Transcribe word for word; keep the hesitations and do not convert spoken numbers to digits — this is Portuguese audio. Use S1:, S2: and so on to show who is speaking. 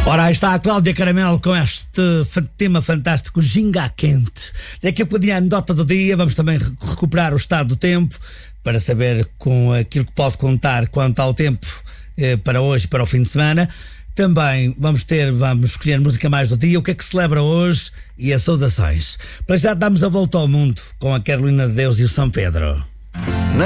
S1: Ora, aí está a Cláudia Caramelo com este tema fantástico, Ginga Quente. Daqui a pouquinho a anedota do dia, vamos também recuperar o estado do tempo para saber com aquilo que pode contar quanto ao tempo eh, para hoje e para o fim de semana. Também vamos ter, vamos escolher a música mais do dia, o que é que se celebra hoje e as saudações. Para já damos a volta ao mundo com a Carolina de Deus e o São Pedro.